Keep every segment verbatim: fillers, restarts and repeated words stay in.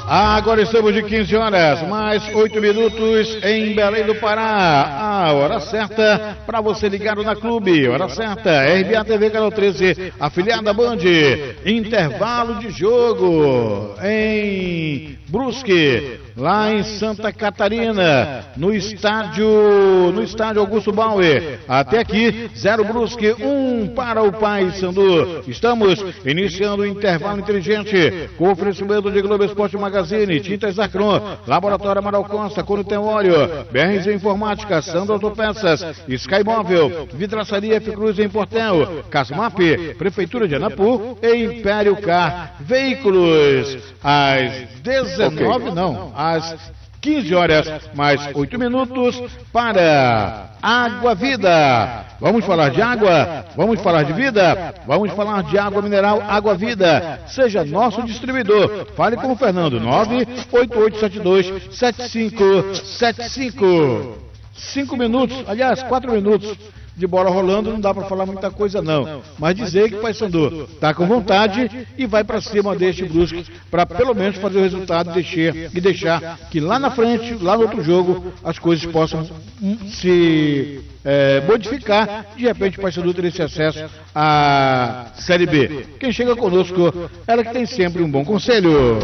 Agora estamos de quinze horas, mais oito minutos em Belém do Pará. A hora certa para você ligado na Clube. Hora certa, R B A T V Canal treze, afiliada Band. Intervalo de jogo em Brusque, lá em Santa Catarina, no estádio, no estádio Augusto Bauer. Até aqui, zero Brusque, um para o Paysandu. Estamos iniciando o intervalo inteligente com oferecimento de Globo Esporte Magazine, Tintas Zacron, Laboratório Amaral Costa, Cone tem óleo, B R Z Informática, Sandro Autopeças, Sky Móvel, Vidraçaria F Cruz em Portel, Casmap, Prefeitura de Anapu e Império Car Veículos. Às dezenove, okay. não, às quinze horas, mais oito minutos para Água Vida. Vamos falar de água? Vamos falar de vida? Vamos falar de água mineral Água Vida. Seja nosso distribuidor. Fale com o Fernando, nove oito oito sete dois sete cinco sete cinco. Cinco minutos, aliás, quatro minutos de bola rolando, não dá para falar muita coisa não, mas dizer que o Paysandu está com vontade e vai para cima deste Brusque para pelo menos fazer o resultado deixar, e deixar que lá na frente, lá no outro jogo, as coisas possam se é, modificar. De repente o Paysandu ter esse acesso à Série B. Quem chega conosco, ela que tem sempre um bom conselho.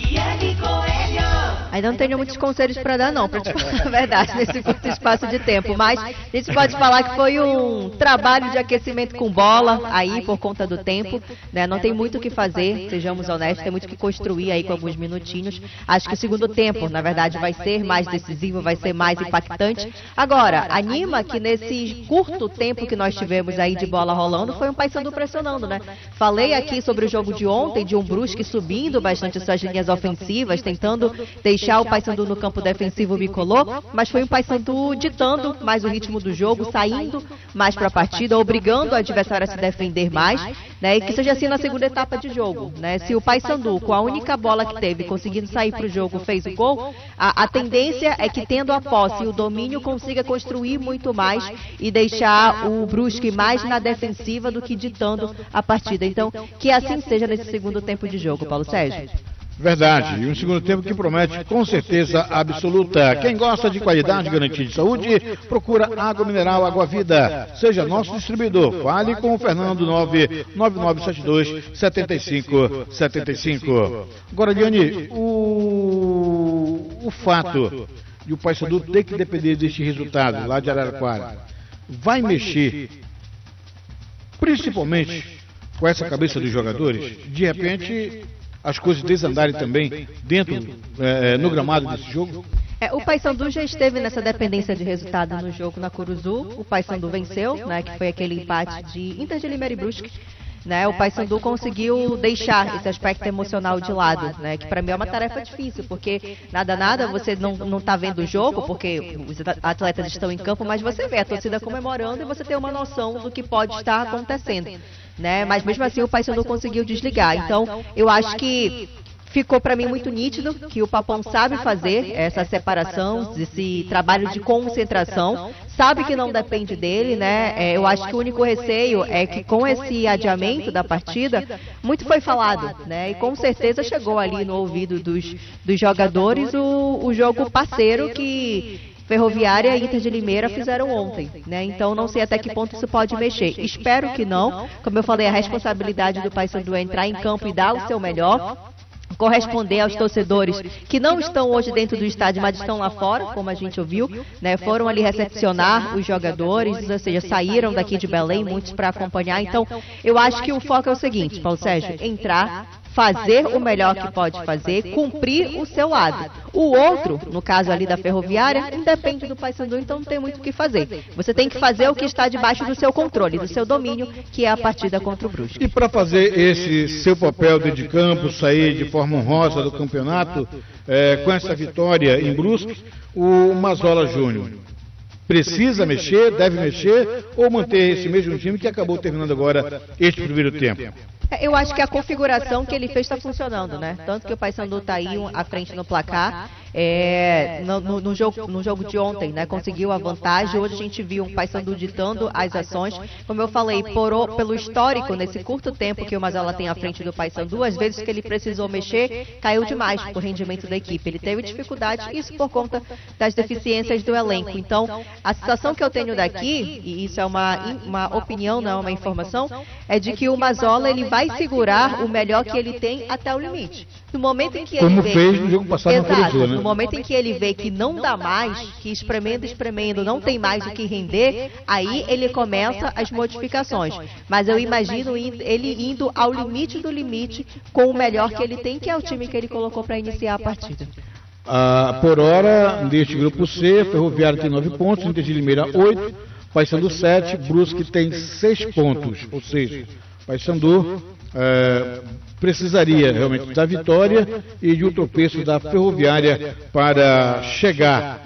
Ainda não tenho muitos conselhos para dar não, para te falar a verdade, nesse curto espaço de tempo, mas a gente pode falar que foi um trabalho de aquecimento com bola aí por conta do tempo, né? Não tem muito o que fazer, sejamos honestos, tem muito o que construir aí com alguns minutinhos. Acho que o segundo tempo, na verdade, vai ser mais decisivo, vai ser mais impactante. Agora, anima que nesse curto tempo que nós tivemos aí de bola rolando, foi um Paysandu pressionando, né? Falei aqui sobre o jogo de ontem, de um Brusque subindo bastante suas linhas ofensivas, tentando deixar o Paysandu no campo defensivo bicolor, mas foi um Paysandu ditando mais o ritmo do jogo, saindo mais para a partida, obrigando o adversário a se defender mais, né, e que seja assim na segunda etapa de jogo, né? Se o Paysandu, com a única bola que teve, conseguindo sair para o jogo, fez o gol, a, a tendência é que, tendo a posse e o domínio, consiga construir muito mais e deixar o Brusque mais na defensiva do que ditando a partida. Então, que assim seja nesse segundo tempo de jogo, Paulo Sérgio. Verdade, e um segundo tempo que promete com certeza absoluta. Quem gosta de qualidade e garantia de saúde, procura Água Mineral Água Vida. Seja nosso distribuidor. Fale com o Fernando, nove nove nove sete dois sete cinco sete cinco. Agora, Liane, o, o fato de o Paysandu ter que depender deste resultado lá de Araraquara vai mexer principalmente com essa cabeça dos jogadores? De repente as coisas desandarem também dentro, é, no gramado desse jogo? É, o Paysandu já esteve nessa dependência de resultado no jogo na Curuzu. O Paysandu venceu, né, que foi aquele empate de Inter de Limeira e Brusque. Né, o Paysandu conseguiu deixar esse aspecto emocional de lado, né, que para mim é uma tarefa difícil, porque nada, nada, você não, não tá vendo o jogo, porque os atletas estão em campo, mas você vê a torcida comemorando e você tem uma noção do que pode estar acontecendo. Né? Mas mesmo assim o Paysandu conseguiu desligar. Então eu acho que ficou para mim muito nítido que o Papão sabe fazer essa separação, esse trabalho de concentração, sabe que não depende dele, né? É, eu acho que o único receio é que com esse adiamento da partida, muito foi falado, né? E com certeza chegou ali no ouvido dos, dos jogadores o, o jogo parceiro que Ferroviária e Inter de Limeira fizeram ontem, né? Então não sei até que ponto isso pode mexer. Espero que não. Como eu falei, a responsabilidade do Paysandu é entrar em campo e dar o seu melhor, corresponder aos torcedores que não estão hoje dentro do estádio, mas estão lá fora, como a gente ouviu, né? Foram ali recepcionar os jogadores, ou seja, saíram daqui de Belém, muitos para acompanhar. Então, eu acho que o foco é o seguinte, Paulo Sérgio, entrar, fazer o melhor que pode fazer, cumprir o seu lado. O outro, no caso ali da Ferroviária, independe do Paysandu, então não tem muito o que fazer. Você tem que fazer o que está debaixo do seu controle, do seu domínio, que é a partida contra o Brusque. E para fazer esse seu papel dentro de campo, sair de forma honrosa do campeonato, é, com essa vitória em Brusque, o Mazola Júnior precisa mexer, deve mexer, ou manter esse mesmo time que acabou terminando agora este primeiro tempo? Eu acho que a configuração que ele fez está funcionando, né? Tanto que o Paysandu está aí à frente no placar. É, no, no, no, jogo, no jogo de ontem, né, conseguiu a vantagem. Hoje a gente viu o Paysandu ditando as ações. Como eu falei, por, pelo histórico, nesse curto tempo que o Mazola tem à frente do Paysandu, às vezes que ele precisou mexer, caiu demais o rendimento da equipe. Ele teve dificuldade, isso por conta das deficiências do elenco. Então, a situação que eu tenho daqui, e isso é uma, uma opinião, não é uma informação, é de que o Mazola ele vai segurar o melhor que ele tem até o limite. No momento em que ele Como vê, fez no jogo passado, exato, na Curitiba, né? No momento em que ele vê que não dá mais, que espremendo, espremendo, não tem mais o que render, aí ele começa as modificações. Mas eu imagino ele indo ao limite do limite com o melhor que ele tem, que é o time que ele colocou para iniciar a partida. Ah, por hora, deste grupo C, Ferroviário tem nove pontos, Inter de Limeira oito, Paysandu sete, Brusque tem seis pontos, ou seja, Paysandu é, precisaria realmente da vitória e de um tropeço da Ferroviária para chegar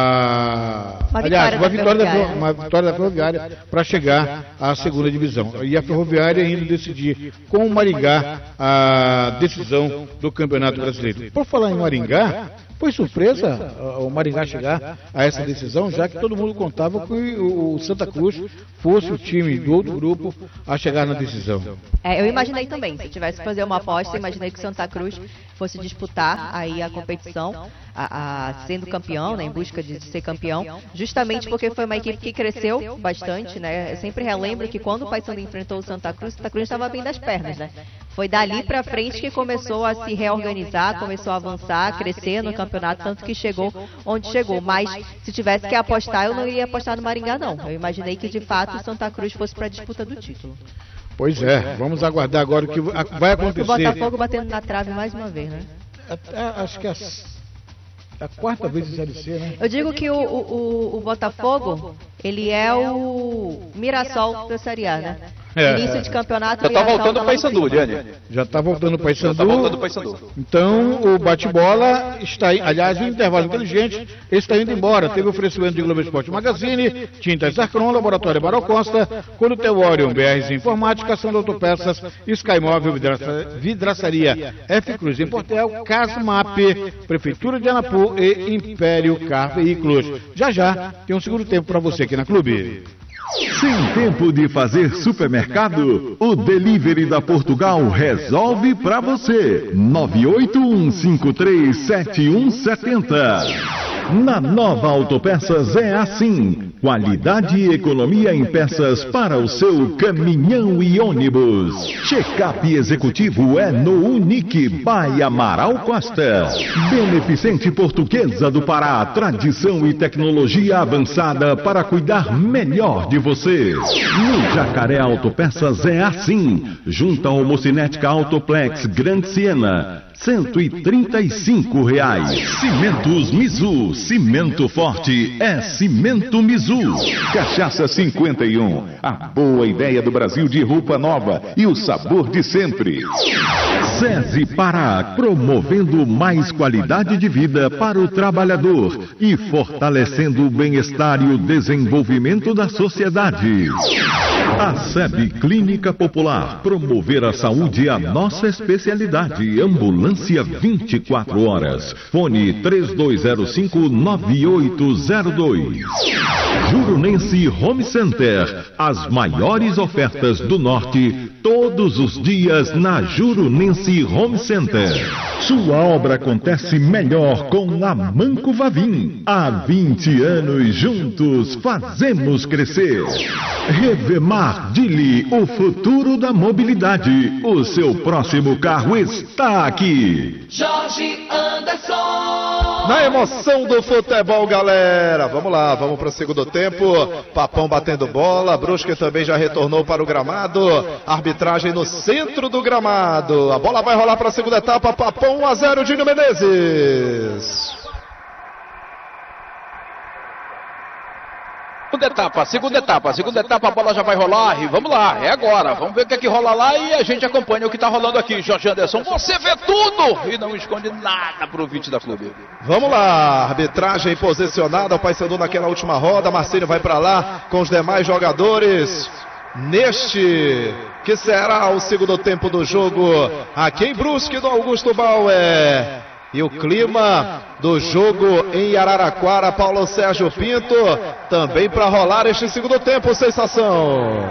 a... Uma aliás, vitória uma da vitória da, Ferroviária. uma vitória da Ferroviária para chegar à segunda divisão. E a Ferroviária indo decidir com o Maringá a decisão do Campeonato Brasileiro. Por falar em Maringá, foi surpresa uh, o Maringá chegar a essa decisão, já que todo mundo contava que o, o Santa Cruz fosse o time do outro grupo a chegar na decisão. É, eu imaginei também, se tivesse que fazer uma aposta, eu imaginei que o Santa Cruz fosse disputar aí a competição, a, a, sendo campeão, né, em busca de, de ser campeão, justamente porque foi uma equipe que cresceu bastante, né? Eu sempre relembro que quando o Paysandu enfrentou o Santa Cruz, o Santa Cruz estava bem das pernas, né? Foi dali para frente que começou a se reorganizar, começou a avançar, crescer no campeonato, tanto que chegou onde chegou. Mas se tivesse que apostar, eu não iria apostar no Maringá, não. Eu imaginei que de fato o Santa Cruz fosse para a disputa do título. Pois é, vamos aguardar agora o que vai acontecer. O Botafogo batendo na trave mais uma vez, né? É, acho que é a, a quarta vez em Série C, né? Eu digo que o, o, o Botafogo, ele é o Mirassol da Série A, né? É. Início de campeonato. Já tá voltando o Paysandu, Diane. Já tá voltando o Paysandu. Já tá voltando o Paysandu. Então, o bate-bola está aí. Aliás, o intervalo inteligente está indo embora. Teve oferecimento de Globo Esporte Magazine, Tintas Arcron, Laboratório Barão Costa, Corutel Orion, B R Informática, Ação de Autopeças, Sky Móvel, Vidraça, Vidraçaria F Cruz em Portel, Casmap, Prefeitura de Anapu e Império Car Veículos. Já já tem um segundo tempo para você aqui na Clube. Sem tempo de fazer supermercado, o Delivery da Portugal resolve pra você. nove oito um cinco três sete um sete zero. Na Nova Autopeças é assim. Qualidade e economia em peças para o seu caminhão e ônibus. Check-up executivo é no Unique by Amaral Costa. Beneficente Portuguesa do Pará, tradição e tecnologia avançada para cuidar melhor de você. No Jacaré Autopeças é assim. Junto ao Mocinética Autoplex Grande Siena, cento e trinta e cinco reais. Cimentos Mizu, cimento forte é Cimento Mizu. Cachaça cinquenta e um, a boa ideia do Brasil de roupa nova e o sabor de sempre. SESI Pará, promovendo mais qualidade de vida para o trabalhador e fortalecendo o bem-estar e o desenvolvimento da sociedade. A S E B Clínica Popular, promover a saúde é a nossa especialidade. Ambulância vinte e quatro horas. Fone três dois zero cinco nove oito zero dois. Jurunense Home Center, as maiores ofertas do Norte, todos os dias na Jurunense Home Center. Sua obra acontece melhor com a Manco Vavim. Há vinte anos juntos fazemos crescer. Revemar Dili, o futuro da mobilidade. O seu próximo carro está aqui. Jorge Anderson. Na emoção do futebol, galera. Vamos lá, vamos para o segundo tempo. Papão batendo bola. Brusque também já retornou para o gramado. Arbitragem no centro do gramado. A bola vai rolar para a segunda etapa. Papão um a zero, Dinho Menezes. Segunda etapa, segunda etapa, segunda etapa, a bola já vai rolar e vamos lá, é agora, vamos ver o que é que rola lá e a gente acompanha o que está rolando aqui. Jorge Anderson, você vê tudo e não esconde nada para o ouvinte da Clube. Vamos lá, arbitragem posicionada, o Paysandu naquela última roda, Marcílio vai para lá com os demais jogadores neste que será o segundo tempo do jogo aqui em Brusque do Augusto Bauer. E o clima do jogo em Araraquara, Paulo Sérgio Pinto, também para rolar este segundo tempo, sensação.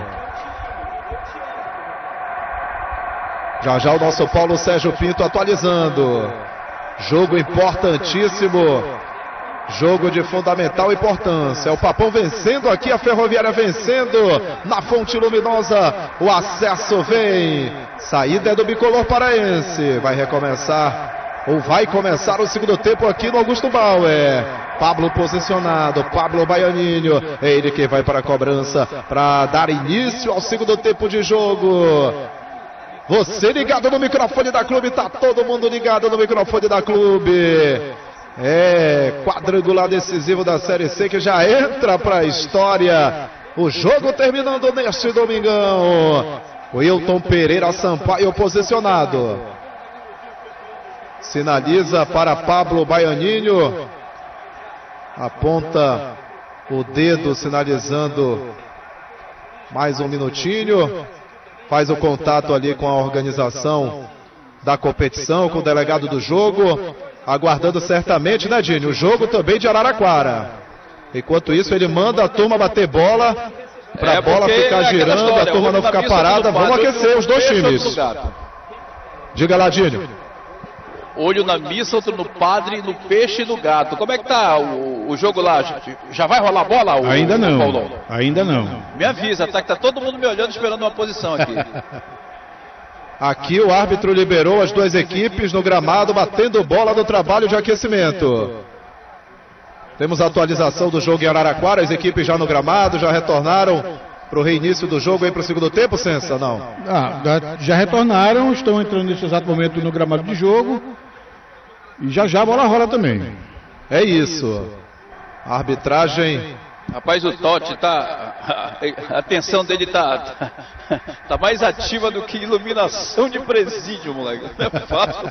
Já já o nosso Paulo Sérgio Pinto atualizando. Jogo importantíssimo, jogo de fundamental importância. O Papão vencendo aqui, a Ferroviária vencendo na Fonte Luminosa. O acesso vem, saída é do bicolor paraense. Vai recomeçar, ou vai começar o segundo tempo aqui no Augusto Bauer. Pablo posicionado, Pablo Baianinho, é ele que vai para a cobrança para dar início ao segundo tempo de jogo. Você ligado no microfone da Clube, tá todo mundo ligado no microfone da Clube. É, quadrangular decisivo da Série C que já entra para a história. O jogo terminando neste domingão. O Wilton Pereira Sampaio posicionado. Sinaliza para Pablo Baianinho. Aponta o dedo sinalizando mais um minutinho. Faz o contato ali com a organização da competição, com o delegado do jogo, aguardando certamente, né, Dini? O jogo também de Araraquara. Enquanto isso, ele manda a turma bater bola, para a é bola ficar é girando, história, a turma não ficar parada. Vamos aquecer os dois times. Diga lá, Dini. Olho na missa, outro no padre, no peixe e no gato. Como é que tá o, o jogo lá? Já vai rolar bola? O, ainda não, Paulão? Ainda não. Me avisa, tá que tá todo mundo me olhando esperando uma posição aqui. Aqui o árbitro liberou as duas equipes no gramado, batendo bola no trabalho de aquecimento. Temos a atualização do jogo em Araraquara, as equipes já no gramado, já retornaram para o reinício do jogo aí para o segundo tempo, Sensa? Não. Ah, já retornaram, estão entrando nesse exato momento no gramado de jogo. E já já a bola rola também. É isso. A arbitragem. Rapaz, o Totti tá. A atenção dele tá, tá. Tá mais ativa do que iluminação de presídio, moleque. Não é fácil.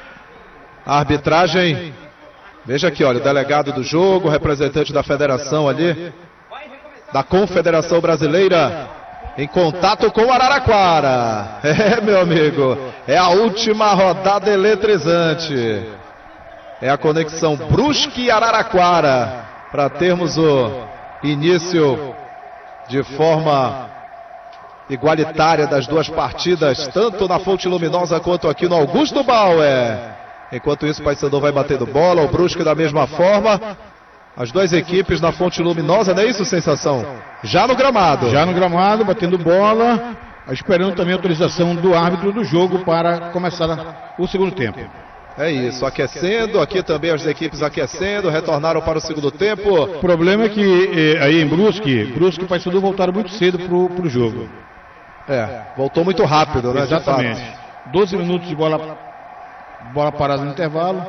A arbitragem. Veja aqui, olha, o delegado do jogo, o representante da federação ali, da Confederação Brasileira, em contato com o Araraquara. É, meu amigo, é a última rodada eletrizante. É a conexão Brusque e Araraquara, para termos o início de forma igualitária das duas partidas, tanto na Fonte Luminosa quanto aqui no Augusto Bauer. Enquanto isso, o Paysandu vai batendo bola, o Brusque da mesma forma. As duas equipes na Fonte Luminosa, não é isso, Sensação? Já no gramado. Já no gramado, batendo bola, esperando também a autorização do árbitro do jogo para começar o segundo tempo. É isso, aquecendo, aqui também as equipes aquecendo, retornaram para o segundo tempo. O problema é que eh, aí em Brusque, Brusque e Paysandu voltaram muito cedo para o jogo. É, voltou muito rápido, né? Exatamente. doze minutos de bola, bola parada no intervalo.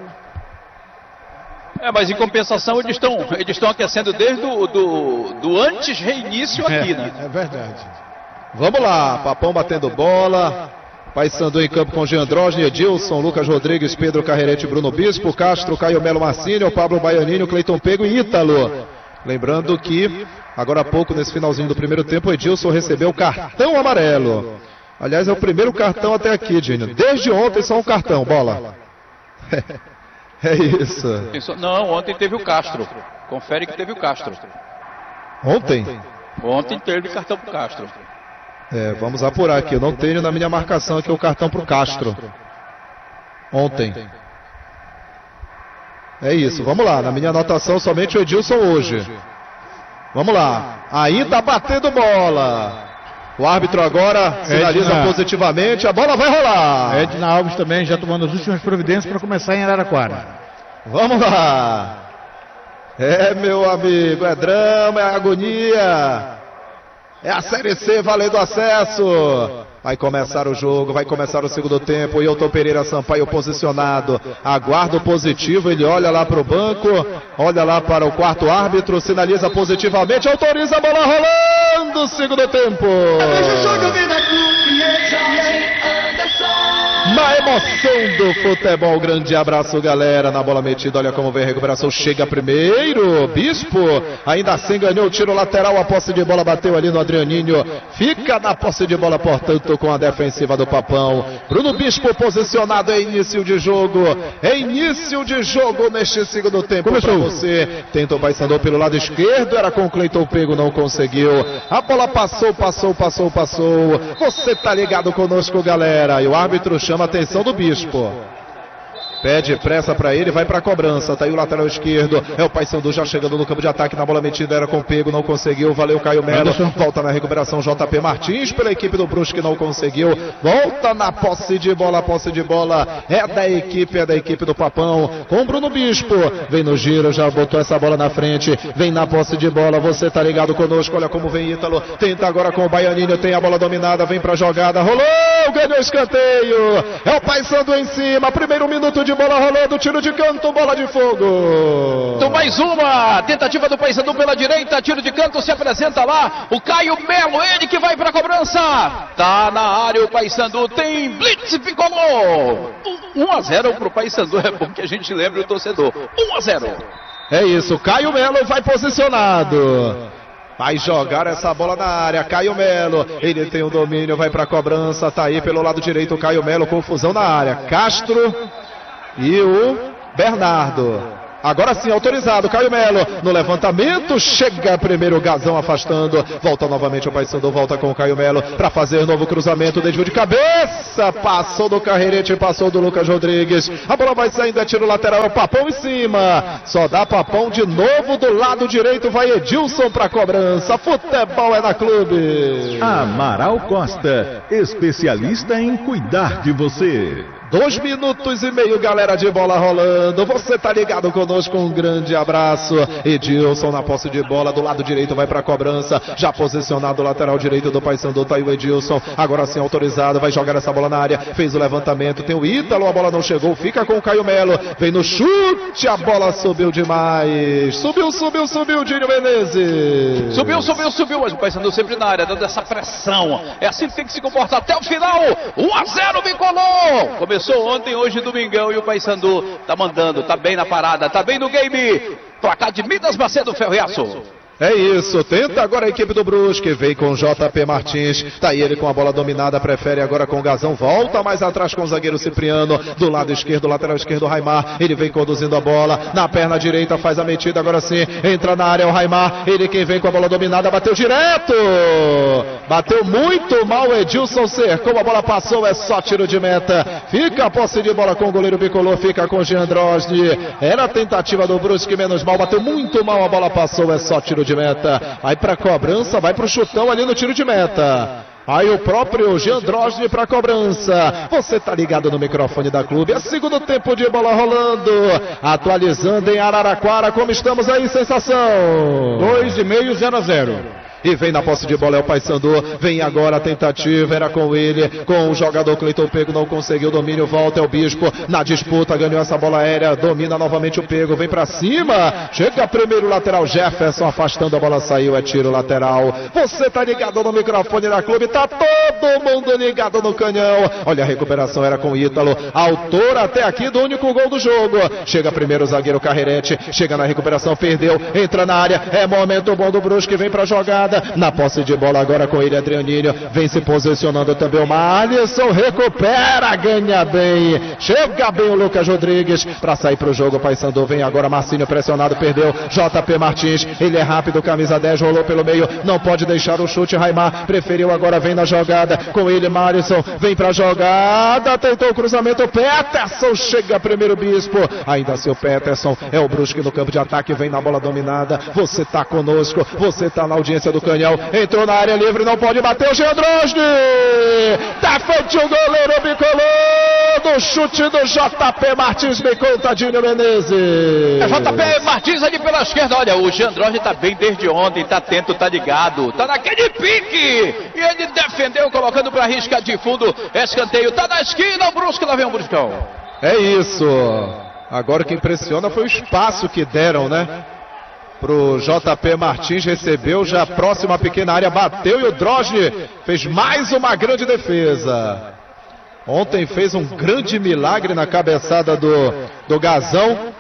É, mas em compensação eles estão eles estão aquecendo desde o do, do antes reinício aqui, é, né? É verdade. Vamos lá, Papão batendo bola. Paysandu em campo com Giandrógeno, Edilson, Lucas Rodrigues, Pedro Carrerete, Bruno Bispo, Castro, Caio Melo Marcinho, Pablo Baianinho, Cleiton Pego e Ítalo. Lembrando que, agora há pouco, nesse finalzinho do primeiro tempo, o Edilson recebeu o cartão amarelo. Aliás, é o primeiro cartão até aqui, Dino. Desde ontem só um cartão, bola. É isso. Não, ontem teve o Castro. Confere que teve o Castro. Ontem? Ontem teve cartão pro Castro. É, vamos apurar aqui. Eu não tenho na minha marcação aqui o cartão pro Castro. Ontem. É isso, vamos lá. Na minha anotação, somente o Edilson hoje. Vamos lá. Ainda batendo bola. O árbitro agora sinaliza Edna. positivamente. A bola vai rolar. Edna Alves também já tomando as últimas providências para começar em Araraquara. Vamos lá. É, meu amigo, é drama, é agonia. É a Série C valendo acesso. Vai começar o jogo, vai começar o segundo tempo. O Wilton Pereira Sampaio posicionado. Aguarda o positivo, ele olha lá para o banco, olha lá para o quarto árbitro, sinaliza positivamente, autoriza a bola rolando. Segundo tempo. na emoção do futebol. Grande abraço, galera. Na bola metida, olha como vem a recuperação. Chega primeiro, Bispo. Ainda assim ganhou o tiro lateral. A posse de bola bateu ali no Adrianinho. Fica na posse de bola, portanto, com a defensiva do Papão. Bruno Bispo posicionado em início de jogo. É início de jogo neste segundo tempo. Começou. Pra você. Tenta o Paysandu pelo lado esquerdo. Era com o Cleiton Pego, não conseguiu. A bola passou, passou, passou, passou. Você tá ligado conosco, galera. E o árbitro chama a atenção do Bispo. Pede pressa pra ele, vai pra cobrança. Tá aí o lateral esquerdo. É o Paysandu já chegando no campo de ataque. Na bola metida era com o Pego, não conseguiu. Valeu, Caio Melo. Volta na recuperação, J P Martins pela equipe do Brusque, não conseguiu. Volta na posse de bola. A posse de bola é da equipe, é da equipe do Papão. Com Bruno Bispo. Vem no giro, já botou essa bola na frente. Vem na posse de bola. Você tá ligado conosco. Olha como vem Ítalo. Tenta agora com o Baianinho. Tem a bola dominada. Vem pra jogada. Rolou! Ganhou escanteio. É o Paysandu em cima. Primeiro minuto de bola rolando, tiro de canto, bola de fogo. Então mais uma tentativa do Paysandu pela direita, tiro de canto, se apresenta lá o Caio Melo, ele que vai para a cobrança. Tá na área o Paysandu, tem blitz, Bicolor. um a zero pro Paysandu, é bom que a gente lembre o torcedor. um a zero. É isso, Caio Melo vai posicionado. Vai jogar essa bola na área, Caio Melo, ele tem o domínio, vai para a cobrança, tá aí pelo lado direito o Caio Melo, confusão na área, Castro e o Bernardo. Agora sim, autorizado, Caio Melo, no levantamento, chega primeiro o Gazão afastando, volta novamente o Paysandu, volta com o Caio Melo, para fazer novo cruzamento, desvio de cabeça, passou do Carreirete, passou do Lucas Rodrigues, a bola vai saindo, é tiro lateral, é o Papão em cima, só dá Papão de novo do lado direito, vai Edilson para cobrança, futebol é na Clube. Amaral Costa, especialista em cuidar de você. Dois minutos e meio, galera, de bola rolando. Você tá ligado conosco, um grande abraço. Edilson na posse de bola, do lado direito vai pra cobrança. Já posicionado o lateral direito do Paysandu, tá aí o Edilson. Agora sim autorizado, vai jogar essa bola na área. Fez o levantamento, tem o Ítalo, a bola não chegou. Fica com o Caio Melo, vem no chute, a bola subiu demais. Subiu, subiu, subiu, Dinho Menezes. Subiu, subiu, subiu, mas o Paysandu sempre na área, dando essa pressão. É assim que tem que se comportar até o final. um a zero, Bicolor. Começou ontem, hoje domingão, e o Paysandu tá mandando, tá bem na parada, tá bem no game. Placar de Midas Macedo, Ferro e Aço. É isso, tenta agora a equipe do Brusque, vem com J P Martins, tá aí ele com a bola dominada, prefere agora com o Gazão, volta mais atrás com o zagueiro Cipriano, do lado esquerdo, lateral esquerdo, Raimar, ele vem conduzindo a bola, na perna direita faz a metida, agora sim, entra na área o Raimar, ele quem vem com a bola dominada, bateu direto, bateu muito mal o Edilson, cercou, a bola passou, é só tiro de meta, fica a posse de bola com o goleiro Bicolor, fica com o Jean Drosny, era a tentativa do Brusque, menos mal, bateu muito mal, a bola passou, é só tiro de meta, vai pra cobrança, vai pro chutão ali no tiro de meta. Aí o próprio Jean Drosny para cobrança. Você tá ligado no microfone da Clube. É segundo tempo de bola rolando. Atualizando em Araraquara. Como estamos aí, sensação? dois e meio, zero a zero. E vem na posse de bola é o Paysandu, vem agora a tentativa, era com ele, com o jogador Cleiton Pego, não conseguiu o domínio, volta é o Bispo, na disputa, ganhou essa bola aérea, domina novamente o Pego, vem pra cima, chega primeiro o lateral Jefferson, afastando a bola, saiu, é tiro lateral. Você tá ligado no microfone da Clube, tá todo mundo ligado no canhão, olha a recuperação, era com o Ítalo, autor até aqui do único gol do jogo, chega primeiro o zagueiro Carreirete, chega na recuperação, perdeu, entra na área, é momento bom do Brusque, vem pra jogada, na posse de bola agora com ele Adrianinho, vem se posicionando também o Alisson, recupera, ganha bem, chega bem o Lucas Rodrigues para sair pro jogo, o Paysandu vem agora, Marcinho pressionado, perdeu, J P Martins, ele é rápido, camisa dez, rolou pelo meio, não pode deixar o chute, Raimar preferiu, agora vem na jogada, com ele Marisson, vem pra jogada, tentou o cruzamento, Peterson, chega primeiro Bispo, ainda seu Peterson, é o Brusque no campo de ataque, vem na bola dominada, você tá conosco, você tá na audiência do canhão, entrou na área livre, não pode bater o Jean Drosny, tá feito o goleiro Bicolor, do chute do J P Martins, me conta Dinho Menezes. É J P Martins ali pela esquerda, olha, o Jean Drosny tá bem desde ontem, tá atento, tá ligado, tá naquele pique, e ele defendeu, colocando pra risca de fundo, escanteio, tá na esquina, o Brusque, lá vem o Bruscão. É isso, agora o que impressiona foi o espaço que deram, né? Pro J P Martins, recebeu já próximo à pequena área, bateu e o Drosny fez mais uma grande defesa. Ontem fez um grande milagre na cabeçada do, do Gazão.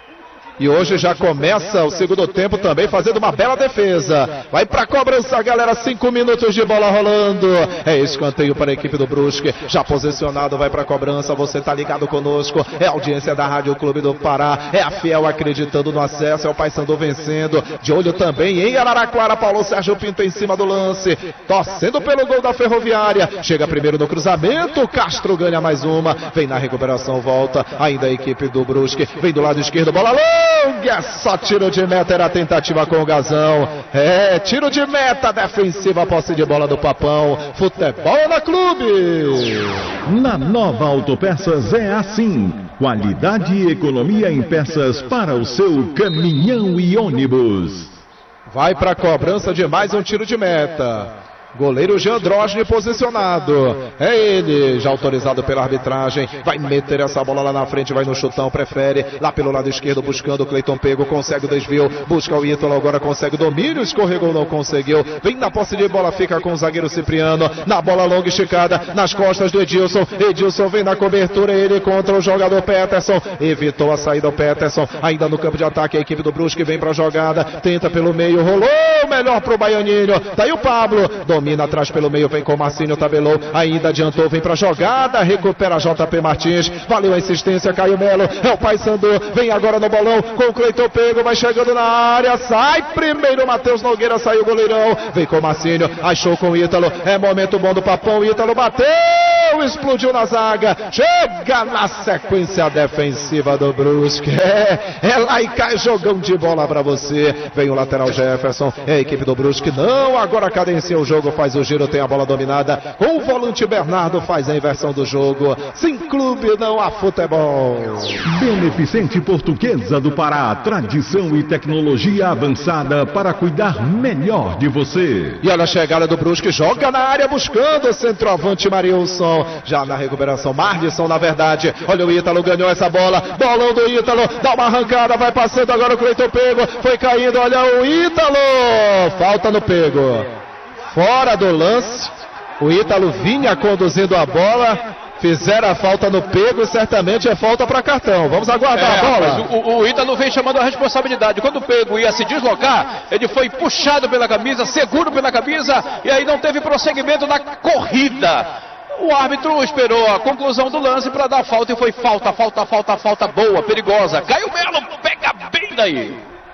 E hoje já começa o segundo tempo também fazendo uma bela defesa. Vai pra cobrança, galera. Cinco minutos de bola rolando. É escanteio para a equipe do Brusque. Já posicionado, vai pra cobrança. Você tá ligado conosco. É a audiência da Rádio Clube do Pará. É a Fiel acreditando no acesso. É o Paysandu vencendo. De olho também em Araraquara. Paulo Sérgio Pinto em cima do lance. Torcendo pelo gol da Ferroviária. Chega primeiro no cruzamento. Castro ganha mais uma. Vem na recuperação, volta. Ainda a equipe do Brusque. Vem do lado esquerdo. Bola longa. É só tiro de meta, era a tentativa com o Gazão. É, tiro de meta, defensiva, posse de bola do Papão. Futebol na Clube. Na Nova Autopeças é assim. Qualidade e economia em peças para o seu caminhão e ônibus. Vai para a cobrança de mais um tiro de meta. Goleiro Jean Drosne posicionado. É ele, já autorizado pela arbitragem. Vai meter essa bola lá na frente, vai no chutão, prefere. Lá pelo lado esquerdo, buscando o Cleiton Pego. Consegue o desvio, busca o Ítalo, agora consegue o domínio. Escorregou, não conseguiu. Vem na posse de bola, fica com o zagueiro Cipriano. Na bola longa esticada, nas costas do Edilson. Edilson vem na cobertura, ele contra o jogador Peterson. Evitou a saída do Peterson. Ainda no campo de ataque, a equipe do Brusque vem pra jogada. Tenta pelo meio, rolou. Melhor pro Baianinho. Tá aí o Pablo. Domina atrás pelo meio, vem com o Marcinho, tabelou, ainda adiantou, vem pra jogada, recupera J P Martins, valeu a insistência, Caio Melo, é o Paysandu, vem agora no bolão, com o Cleiton Pego, vai chegando na área, sai primeiro, Matheus Nogueira, saiu o goleirão, vem com o Marcinho, achou com o Ítalo, é momento bom do Papão, Ítalo bateu, explodiu na zaga, chega na sequência defensiva do Brusque, é, é lá e cai, jogão de bola pra você, vem o lateral Jefferson, é a equipe do Brusque, não, agora cadencia o jogo, faz o giro, tem a bola dominada, com o volante Bernardo faz a inversão do jogo, sem clube não há futebol. Beneficente Portuguesa do Pará, tradição e tecnologia avançada para cuidar melhor de você. E olha a chegada do Brusque, joga na área buscando o centroavante Marilson, já na recuperação, Marlisson na verdade, olha o Ítalo, ganhou essa bola, bolão do Ítalo, dá uma arrancada, vai passando agora o Cleiton Pego, foi caindo, olha o Ítalo, falta no Pego. Fora do lance, o Ítalo vinha conduzindo a bola, fizeram a falta no Pego e certamente é falta para cartão. Vamos aguardar é, a bola. O, o Ítalo vem chamando a responsabilidade. Quando o Pego ia se deslocar, ele foi puxado pela camisa, seguro pela camisa e aí não teve prosseguimento na corrida. O árbitro esperou a conclusão do lance para dar falta e foi falta, falta, falta, falta boa, perigosa. Caio Melo pega bem daí.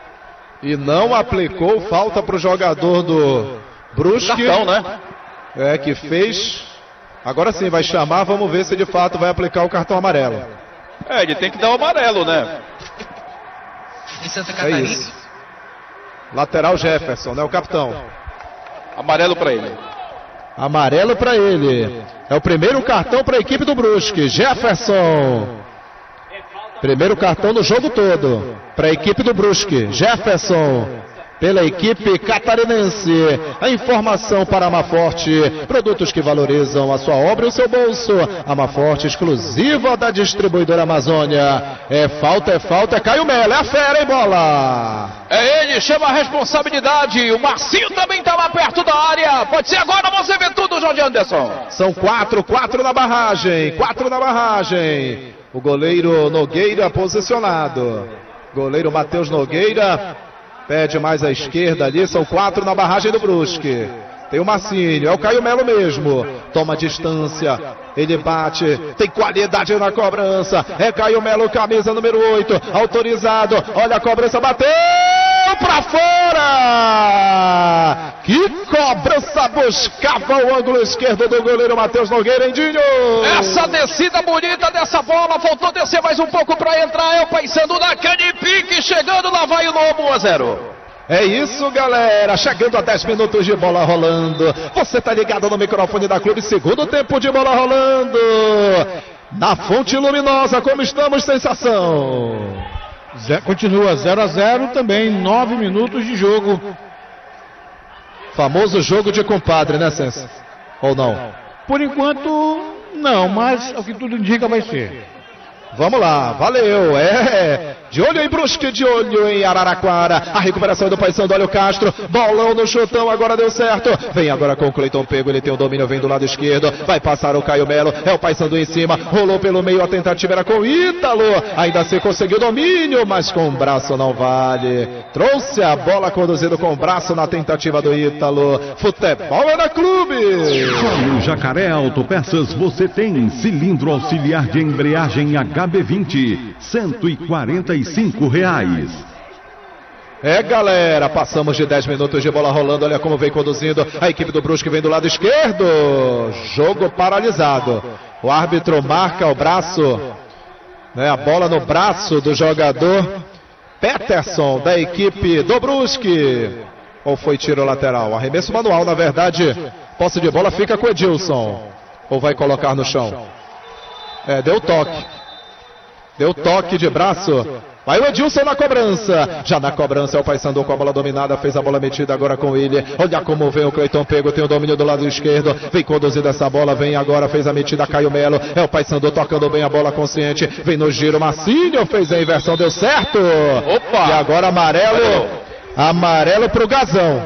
E não aplicou falta para o jogador do Brusque, cartão, né? É, que fez. Agora sim, vai chamar, vamos ver se de fato vai aplicar o cartão amarelo. É, ele tem que dar o amarelo, né? Em Santa Catarina. É isso. Lateral Jefferson, né? O capitão. Amarelo para ele. Amarelo para ele. É o primeiro cartão para a equipe do Brusque. Jefferson. Primeiro cartão do jogo todo para a equipe do Brusque. Jefferson. Pela equipe catarinense, a informação para a Amaforte, produtos que valorizam a sua obra e o seu bolso. Amaforte, exclusiva da distribuidora Amazônia. É falta, é falta, é Caio Melo, é a fera, hein, bola? É ele, chama a responsabilidade, o Marcinho também está lá perto da área, pode ser agora, você vê tudo, Jorge Anderson. São quatro, quatro na barragem, quatro na barragem. O goleiro Nogueira posicionado, goleiro Matheus Nogueira. Pede mais à esquerda ali, são quatro na barragem do Brusque. Tem o Marcinho, é o Caio Melo mesmo. Toma distância, ele bate, tem qualidade na cobrança. É Caio Melo, camisa número oito, autorizado. Olha a cobrança, bateu pra fora! Que cobrança, buscava o ângulo esquerdo do goleiro Matheus Nogueira, hein, Dinho? Essa descida bonita dessa bola, faltou descer mais um pouco pra entrar. É o Paysandu na canipique, chegando, lá vai o Lobo, um a zero. É isso, galera, chegando a dez minutos de bola rolando. Você tá ligado no microfone da Clube, segundo tempo de bola rolando. Na Fonte Luminosa, como estamos, sensação? Zé, continua zero a zero também, nove minutos de jogo. Famoso jogo de compadre, né, Sensa? Ou não? Por enquanto, não, mas o que tudo indica vai ser. Vamos lá, valeu, é, de olho em Brusque, de olho em Araraquara, a recuperação do Paysandu, olha o Castro, bolão no chutão, agora deu certo, vem agora com o Cleiton Pego, ele tem o domínio, vem do lado esquerdo, vai passar o Caio Melo, é o Paysandu em cima, rolou pelo meio, a tentativa era com o Ítalo, ainda assim conseguiu domínio, mas com o braço não vale, trouxe a bola conduzido com o braço na tentativa do Ítalo, futebol é na Clube. Só no Jacaré Autopeças você tem cilindro auxiliar de embreagem H B vinte, cento e quarenta e cinco reais. É, galera, passamos de dez minutos de bola rolando, olha como vem conduzindo a equipe do Brusque, vem do lado esquerdo, jogo paralisado, o árbitro marca o braço, né, a bola no braço do jogador Peterson da equipe do Brusque, ou foi tiro lateral? Arremesso manual, na verdade, posse de bola fica com o Edilson, ou vai colocar no chão? É, deu toque. Deu toque de braço. Vai o Edilson na cobrança. Já na cobrança é o Paysandu com a bola dominada. Fez a bola metida agora com ele. Olha como vem o Cleiton Pego. Tem o domínio do lado esquerdo. Vem conduzindo essa bola. Vem agora. Fez a metida Caio Melo. É o Paysandu tocando bem a bola consciente. Vem no giro. Marcinho fez a inversão. Deu certo. Opa! E agora amarelo. Amarelo pro Gazão.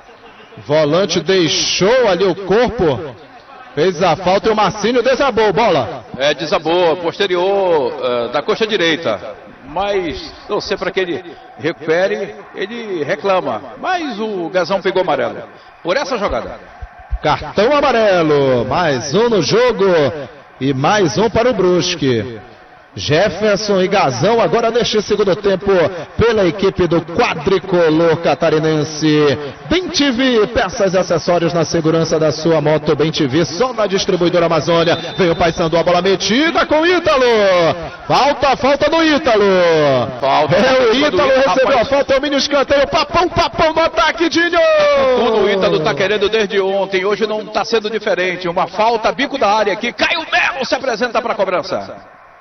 Volante deixou ali o corpo. Fez a falta e o Marcinho desabou, bola. É, desabou, posterior uh, da coxa direita. Mas, não sei para que ele recupere, ele reclama. Mas o Gazão pegou amarelo. Por essa jogada. Cartão amarelo, mais um no jogo e mais um para o Brusque. Jefferson e Gazão agora neste segundo tempo pela equipe do quadricolor catarinense. Bem T V, peças e acessórios na segurança da sua moto. Bem T V, só na distribuidora Amazônia. Vem o Paysandu, a bola metida com o Ítalo. Falta, falta do Ítalo. Falta. É, o Ítalo recebeu a falta, o mini escanteio. Papão, papão no ataque, Dinho. Tudo o Ítalo está querendo desde ontem. Hoje não está sendo diferente. Uma falta, bico da área aqui. Caio Melo se apresenta para a cobrança.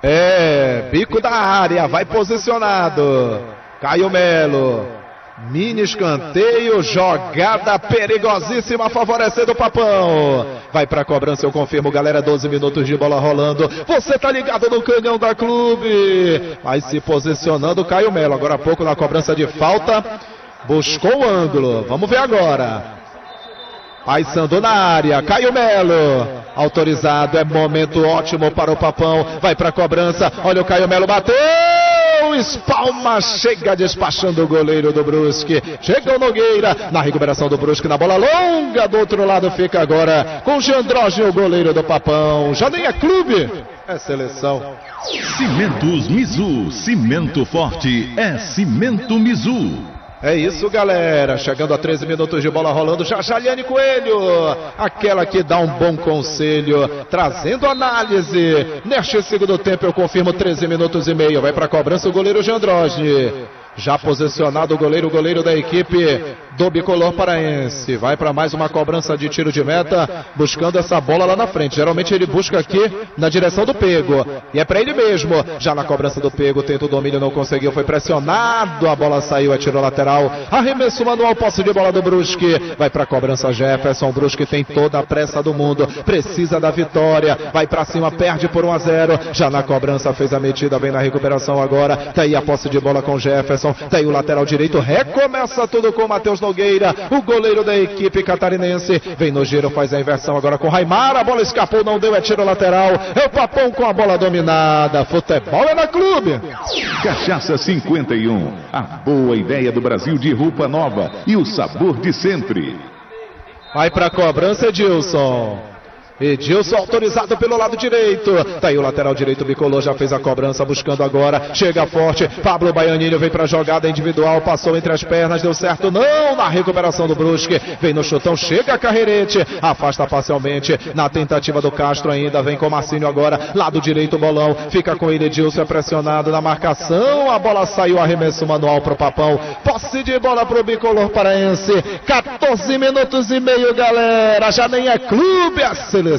É, bico da área, vai posicionado. Caio Melo. Mini escanteio, jogada perigosíssima, favorecendo o Papão. Vai pra cobrança, eu confirmo, galera, doze minutos de bola rolando. Você tá ligado no canhão da Clube. Vai se posicionando o Caio Melo. Agora há pouco na cobrança de falta. Buscou o ângulo. Vamos ver agora. Paysandu na área, Caio Melo, autorizado, é momento ótimo para o Papão, vai para a cobrança, olha o Caio Melo, bateu, espalma, chega despachando o goleiro do Brusque, chega o Nogueira, na recuperação do Brusque, na bola longa, do outro lado fica agora com o Jandroge, o goleiro do Papão, já nem é clube, é seleção. Cimentos Mizu, cimento forte é Cimento Mizu. É isso, galera, chegando a treze minutos de bola rolando, já Jaliane Coelho, aquela que dá um bom conselho, trazendo análise, neste segundo tempo eu confirmo treze minutos e meio, vai para a cobrança o goleiro Jandroge, já posicionado o goleiro, o goleiro da equipe do bicolor paraense, vai para mais uma cobrança de tiro de meta, buscando essa bola lá na frente, geralmente ele busca aqui na direção do Pego, e é para ele mesmo, já na cobrança do Pego, tenta o domínio, não conseguiu, foi pressionado, a bola saiu, é tiro lateral, arremesso manual, posse de bola do Brusque, vai para a cobrança Jefferson, Brusque tem toda a pressa do mundo, precisa da vitória, vai para cima, perde por um a zero, já na cobrança fez a metida, vem na recuperação agora, tá aí a posse de bola com Jefferson, tá aí o lateral direito, recomeça tudo com o Matheus Nogueira, o goleiro da equipe catarinense, vem no giro, faz a inversão agora com Raimar, a bola escapou, não deu, é tiro lateral, é o Papão com a bola dominada, futebol é na Clube. Cachaça cinquenta e um, a boa ideia do Brasil de roupa nova e o sabor de sempre. Vai pra cobrança, Edilson. Edilson autorizado pelo lado direito, tá aí o lateral direito bicolor, já fez a cobrança, buscando agora, chega forte, Pablo Baianinho vem pra jogada individual, passou entre as pernas, deu certo não, na recuperação do Brusque, vem no chutão, chega a Carreirete, afasta parcialmente, na tentativa do Castro ainda, vem com o Marcinho agora, lado direito bolão, fica com ele, Edilson é pressionado na marcação, a bola saiu, arremesso manual pro Papão, posse de bola pro bicolor paraense, quatorze minutos e meio, galera, já nem é clube, a seleção.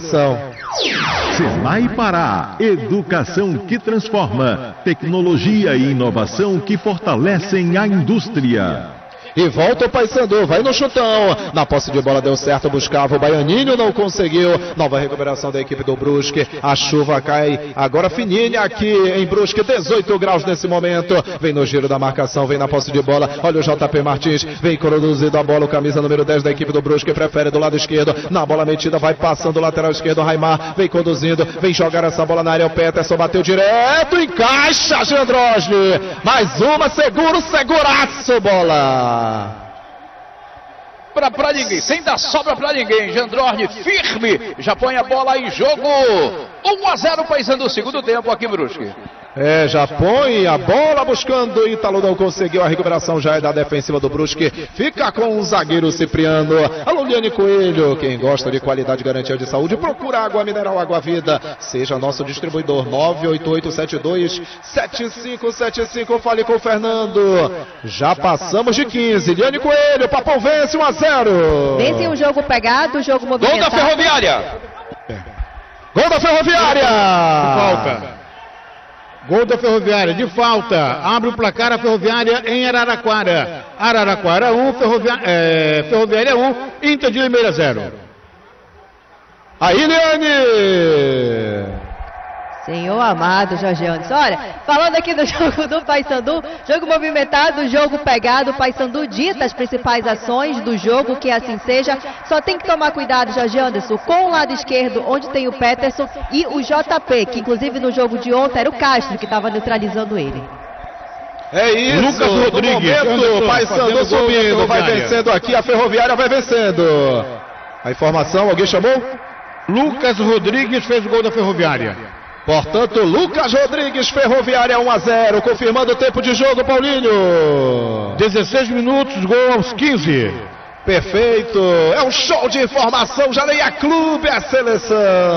Senai Pará, educação que transforma, tecnologia e inovação que fortalecem a indústria. E volta o Paysandu, vai no chutão. Na posse de bola deu certo, buscava o Baianinho, não conseguiu. Nova recuperação da equipe do Brusque. A chuva cai agora fininha aqui em Brusque, dezoito graus nesse momento. Vem no giro da marcação, vem na posse de bola. Olha o J P Martins, vem conduzido a bola, o camisa número dez da equipe do Brusque, prefere do lado esquerdo. Na bola metida, vai passando o lateral esquerdo, Raimar, vem conduzindo, vem jogar essa bola na área. O Peterson bateu direto, encaixa, Gendrosli. Mais uma, seguro, seguraço, bola. Pra, pra ninguém, sem dar sobra pra ninguém. Gendrosli firme, já põe a bola em jogo. um a zero Paysandu, segundo tempo aqui em Brusque. É, já põe a bola buscando, Ítalo não conseguiu, a recuperação já é da defensiva do Brusque, fica com o zagueiro Cipriano. Alô, Liane Coelho, quem gosta de qualidade e garantia de saúde, procura água mineral, água vida, seja nosso distribuidor. Nove oito oito sete dois sete cinco sete cinco, fale com o Fernando. Já passamos de quinze, Liane Coelho, Papão vence um a zero. Vence um jogo pegado, um jogo movimentado. Gol da Ferroviária. Gol da Ferroviária. Falta. Gol da Ferroviária, de falta. Abre o placar a Ferroviária em Araraquara. Araraquara um, Ferroviária, é, Ferroviária um, Inter de Limeira zero. Aí, Liane! Senhor amado, Jorge Anderson. Olha, falando aqui do jogo do Paysandu, jogo movimentado, jogo pegado, o Paysandu dita as principais ações do jogo, que assim seja. Só tem que tomar cuidado, Jorge Anderson, com o lado esquerdo, onde tem o Peterson, e o J P, que inclusive no jogo de ontem era o Castro que estava neutralizando ele. É isso, Lucas Rodrigues, o Paysandu subindo, vai vencendo aqui, a Ferroviária vai vencendo. A informação, alguém chamou? Lucas Rodrigues fez o gol da Ferroviária. Portanto, Lucas Rodrigues, Ferroviária um a zero, confirmando o tempo de jogo, Paulinho. dezesseis minutos, gol aos quinze. Perfeito, é um show de informação, Jaleia Clube, a seleção.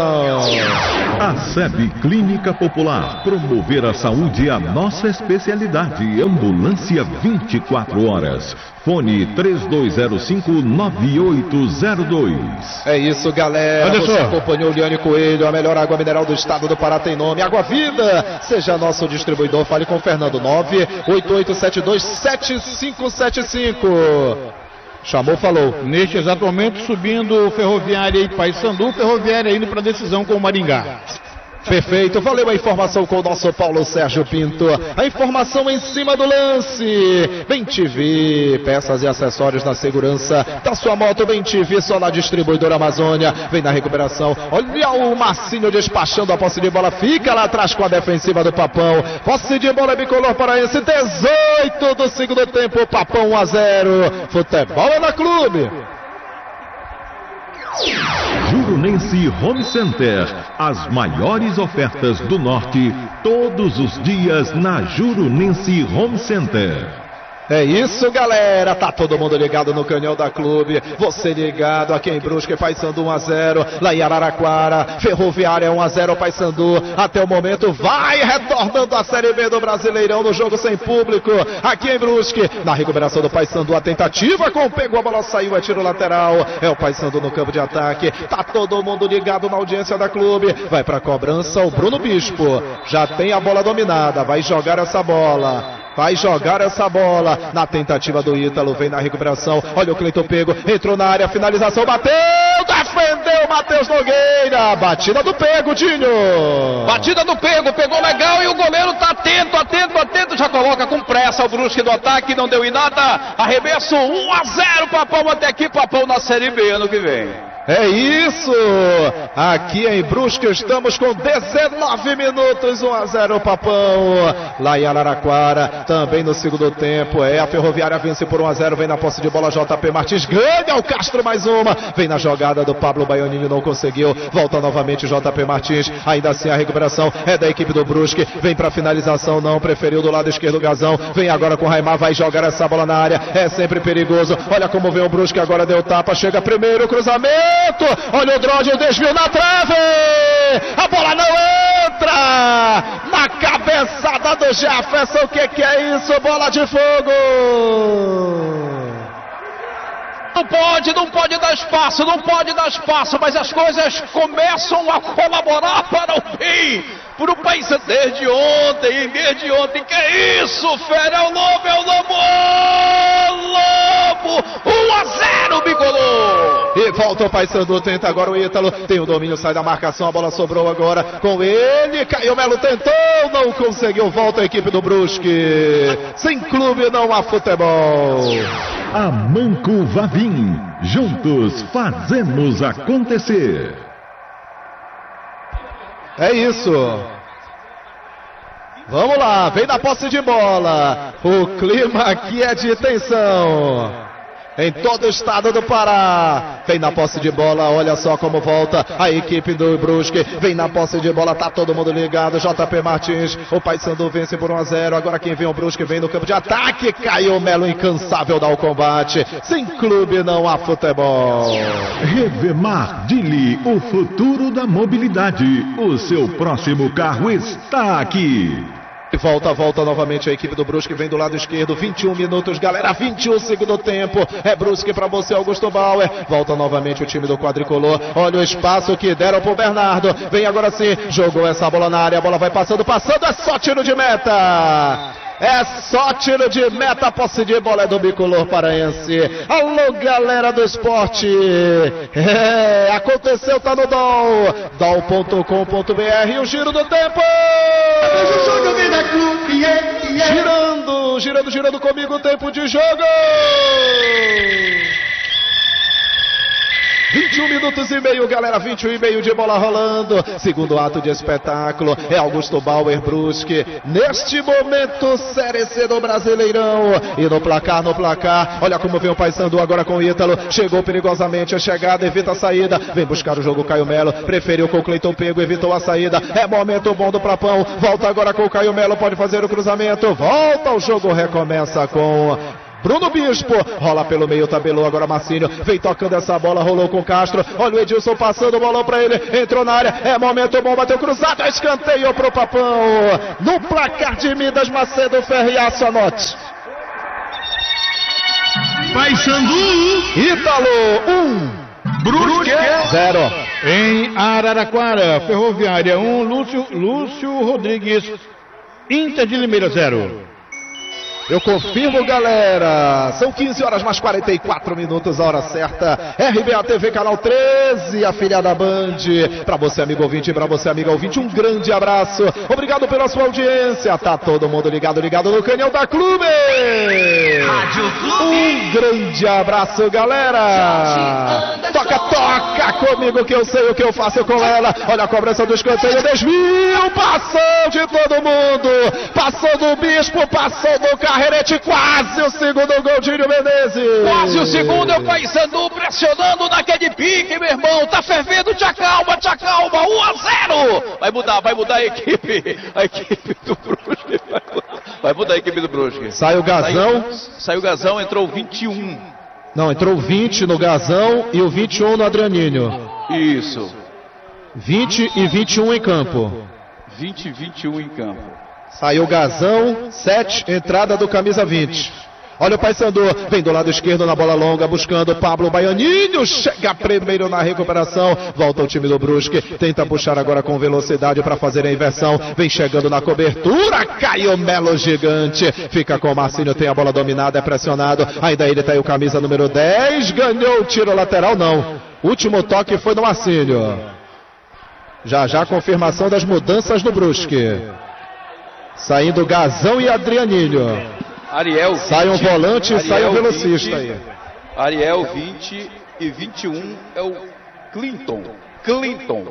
A S E B Clínica Popular, promover a saúde é a nossa especialidade. Ambulância vinte e quatro horas. Fone três dois zero cinco nove oito zero dois. É isso, galera. Anderson. Você acompanhou o Liane Coelho, a melhor água mineral do estado do Pará tem nome, Água Vida. Seja nosso distribuidor, fale com o Fernando. Nove oito oito sete dois sete cinco sete cinco. Chamou, falou. Neste exato momento, subindo Ferroviária e Paysandu, Ferroviária indo para a decisão com o Maringá. Perfeito, valeu a informação com o nosso Paulo Sérgio Pinto. A informação em cima do lance. Bem T V, peças e acessórios na segurança da sua moto. Bem T V, só na distribuidora Amazônia. Vem na recuperação. Olha o Marcinho despachando a posse de bola. Fica lá atrás com a defensiva do Papão. Posse de bola bicolor paraense. dezoito do segundo tempo. Papão um a zero. Futebol é na Clube. Jurunense Home Center, as maiores ofertas do Norte, todos os dias na Jurunense Home Center. É isso, galera, tá todo mundo ligado no canhão da Clube, você ligado aqui em Brusque, Paysandu um a zero, lá em Araraquara, Ferroviária um a zero, Paysandu, até o momento vai retornando a Série B do Brasileirão no jogo sem público, aqui em Brusque, na recuperação do Paysandu, a tentativa com o pego, a bola saiu, é tiro lateral, é o Paysandu no campo de ataque, tá todo mundo ligado na audiência da Clube, vai pra cobrança o Bruno Bispo, já tem a bola dominada, vai jogar essa bola. Vai jogar essa bola na tentativa do Ítalo, vem na recuperação, olha o Cleiton Pego, entrou na área, finalização, bateu, defendeu Matheus Nogueira, batida do Pego, Dinho. Batida do Pego, pegou legal e o goleiro tá atento, atento, atento, já coloca com pressa o Brusque do ataque, não deu em nada, arremesso um a zero, Papão até aqui, Papão na Série B ano que vem. É isso, aqui em Brusque estamos com dezenove minutos, um a zero Papão, lá em Araraquara, também no segundo tempo, é a Ferroviária vence por um a zero, vem na posse de bola J P Martins, ganha o Castro mais uma, vem na jogada do Pablo Baianinho, não conseguiu, volta novamente J P Martins, ainda assim a recuperação é da equipe do Brusque, vem pra finalização, não, preferiu do lado esquerdo o Gazão, vem agora com o Raimar, vai jogar essa bola na área, é sempre perigoso, olha como vem o Brusque, agora deu tapa, chega primeiro, cruzamento, olha o Drode, desvio na trave, a bola não entra, na cabeçada do Jefferson, o que que é isso, bola de fogo. Não pode, não pode dar espaço, não pode dar espaço, mas as coisas começam a colaborar para o fim, para o país desde ontem, desde ontem, que é isso, fera, é o lobo, é o lobo, um a zero, Bicolor. E volta o Paysandu, tenta agora o Ítalo, tem o domínio, sai da marcação, a bola sobrou agora com ele, Caio Melo tentou, não conseguiu, volta a equipe do Brusque. Sem clube não há futebol. Amanco Vavim, juntos fazemos acontecer. É isso. Vamos lá, vem na posse de bola. O clima aqui é de tensão em todo o estado do Pará. Vem na posse de bola, olha só como volta a equipe do Brusque. Vem na posse de bola, tá todo mundo ligado. J P Martins, o Paysandu vence por um a zero. Agora quem vem o Brusque vem no campo de ataque. Caio Melo, incansável, dá o combate. Sem clube não há futebol. Revemar Dili, o futuro da mobilidade. O seu próximo carro está aqui. Volta, volta novamente a equipe do Brusque, vem do lado esquerdo, vinte e um minutos, galera, vinte e um segundo tempo, é Brusque pra você, Augusto Bauer, volta novamente o time do quadricolor, olha o espaço que deram pro Bernardo, vem agora sim, jogou essa bola na área, a bola vai passando, passando, é só tiro de meta! É só tiro de meta, a posse de bola é do bicolor paraense. Alô, galera do esporte. É, aconteceu, tá no D O L. D O L ponto com ponto B R. O giro do tempo. Girando, girando, girando comigo o tempo de jogo. vinte e um minutos e meio, galera, vinte e um e meio de bola rolando. Segundo ato de espetáculo, é Augusto Bauer, Brusque. Neste momento, Série C do Brasileirão. E no placar, no placar, olha como vem o Paysandu agora com o Ítalo. Chegou perigosamente a chegada, evita a saída. Vem buscar o jogo Caio Melo, preferiu com o Cleiton Pego, evitou a saída. É momento bom do Papão. Volta agora com o Caio Melo, pode fazer o cruzamento. Volta, o jogo recomeça com Bruno Bispo, rola pelo meio, tabelou agora Marcinho, vem tocando essa bola, rolou com Castro, olha o Edilson passando o bolão pra ele, entrou na área, é momento bom, bateu cruzado, escanteio pro Papão, no placar de Midas Macedo, Ferriaço, anote. Paysandu, Ítalo, um, Brusque, zero. Em Araraquara, Ferroviária um, Lúcio, Lúcio Rodrigues, Inter de Limeira zero. Eu confirmo, galera, são quinze horas mais quarenta e quatro minutos, a hora certa, R B A T V, canal treze, afiliada Band. Pra você, amigo ouvinte, pra você, amiga ouvinte, um grande abraço, obrigado pela sua audiência, tá todo mundo ligado, ligado no canhão da Clube. Rádio Clube. Um grande abraço, galera. Toca, toca comigo que eu sei o que eu faço com ela. Olha a cobrança do escanteio, desvio, passou de todo mundo, passou do Bispo, passou do Carrerete, quase o segundo gol de Dírio Menezes. Quase o segundo, é o Paysandu pressionando naquele pique, meu irmão, tá fervendo, te acalma, te acalma, um a zero. Vai mudar, vai mudar a equipe, a equipe do Brusque, vai mudar, vai mudar a equipe do Brusque. Sai o Gazão. Saiu, saiu o Gazão, entrou vinte e um. Não, entrou vinte no Gazão e o vinte e um no Adrianinho. Isso. vinte e vinte e um em campo. vinte e vinte e um em campo. Saiu Gazão, sete, entrada do camisa vinte. Olha o Paysandu, vem do lado esquerdo na bola longa, buscando Pablo Baianinho, chega primeiro na recuperação, volta o time do Brusque, tenta puxar agora com velocidade para fazer a inversão, vem chegando na cobertura, Caio Melo gigante, fica com o Marcinho, tem a bola dominada, é pressionado, ainda ele tá aí o camisa número dez, ganhou o tiro lateral, não, último toque foi no Marcinho. Já já a confirmação das mudanças do Brusque. Saindo Gazão e Adrianinho. Ariel. Sai um volante e sai um velocista vinte, aí. Ariel vinte e vinte e um é o Clinton. Clinton.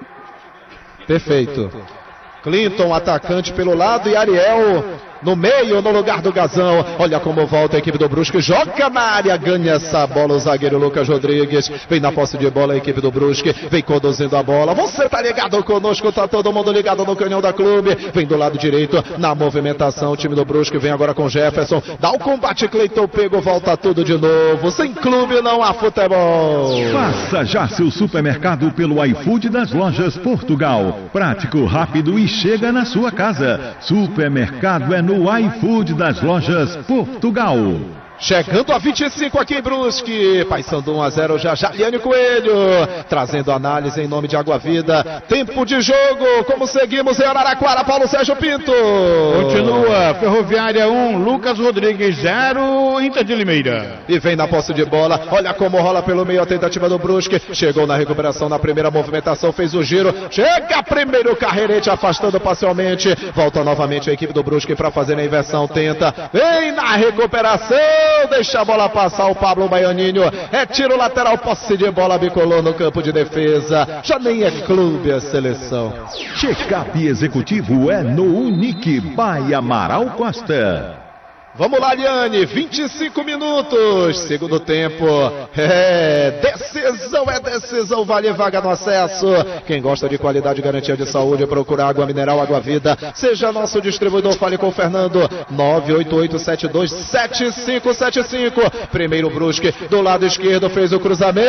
Perfeito. Clinton, atacante pelo lado, e Ariel no meio, no lugar do Gazão. Olha como volta a equipe do Brusque, joga na área, ganha essa bola o zagueiro Lucas Rodrigues, vem na posse de bola a equipe do Brusque, vem conduzindo a bola, você tá ligado conosco, tá todo mundo ligado no canhão da Clube, vem do lado direito, na movimentação, o time do Brusque vem agora com Jefferson, dá o combate, Cleiton Pego, volta tudo de novo, sem clube não há futebol. Faça já seu supermercado pelo iFood das Lojas Portugal, prático, rápido e chega na sua casa. Supermercado é no iFood das Lojas Portugal. Chegando a vinte e cinco aqui em Brusque, Paysandu um a zero, já já Liane Coelho, trazendo análise em nome de Água Vida. Tempo de jogo, como seguimos em Araraquara, Paulo Sérgio Pinto. Continua, Ferroviária um, Lucas Rodrigues zero, Inter de Limeira. E vem na posse de bola, olha como rola pelo meio a tentativa do Brusque, chegou na recuperação na primeira movimentação, fez o giro, chega primeiro o Carrerete afastando parcialmente, volta novamente a equipe do Brusque para fazer a inversão, tenta, vem na recuperação. Deixa a bola passar o Pablo Baianinho. É tiro lateral, posse de bola, bicolou no campo de defesa. Já nem é clube a seleção. Check-up executivo é no Unique by Amaral Costa. Vamos lá, Liane, vinte e cinco minutos, segundo tempo, é decisão, é decisão, vale vaga no acesso. Quem gosta de qualidade e garantia de saúde, procura Água Mineral, Água Vida, seja nosso distribuidor, fale com o Fernando, nove oito oito sete dois sete cinco sete cinco. Primeiro Brusque, do lado esquerdo, fez o cruzamento,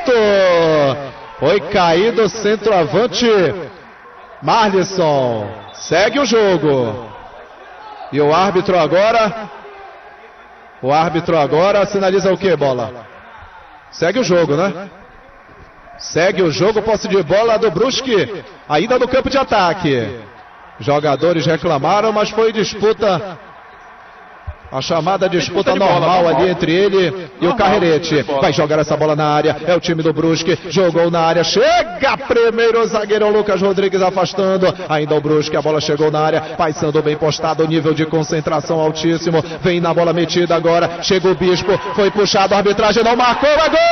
foi caído o centroavante Marlisson, segue o jogo. E o árbitro agora, o árbitro agora sinaliza o que, bola? Segue o jogo, né? Segue o jogo, posse de bola do Brusque, ainda no campo de ataque. Jogadores reclamaram, mas foi disputa, a chamada disputa normal ali entre ele e o Carrerete. Vai jogar essa bola na área, é o time do Brusque, jogou na área, chega primeiro o zagueiro Lucas Rodrigues afastando, ainda o Brusque, a bola chegou na área, Paysandu bem postado, nível de concentração altíssimo, vem na bola metida agora, chega o Bispo, foi puxado, a arbitragem não marcou, é gol!